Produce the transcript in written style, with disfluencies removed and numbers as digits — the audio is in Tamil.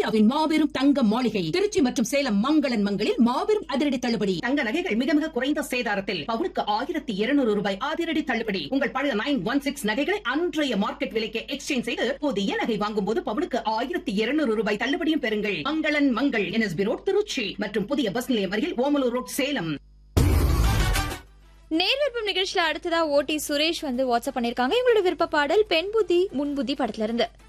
இந்தியாவின் மாபெரும் தங்க மாளிகை திருச்சி மற்றும் சேலம் மங்களன் மங்களில் மாபெரும் அதிரடி தள்ளுபடி. தங்க நகைகள் மிக மிக குறைந்த சேதாரத்தில் பவுனுக்கு 1200 ரூபாய் அதிரடி தள்ளுபடி. உங்கள் பழைய 916 நகைகளை அன்றைய மார்க்கெட் விலைக்கு எக்ஸ்சேஞ்ச் செய்து புதிய நகை வாங்கும் போது பவுனுக்கு 1200 ரூபாய் தள்ளுபடியும் பெறுங்கள். மங்களன் மங்கள் NSB ரோட் திருச்சி மற்றும் புதிய பஸ் நிலையம் அருகில் ஓமலூர் ரோட் சேலம். நேர்விருப்பம் நிகழ்ச்சியில அடுத்ததா ஓட்டி சுரேஷ் வாட்ஸ்அப் பண்ணிருக்காங்க. இவங்களோட விருப்ப பாடல் பெண் புத்தி முன்புத்தி படத்துல இருந்து.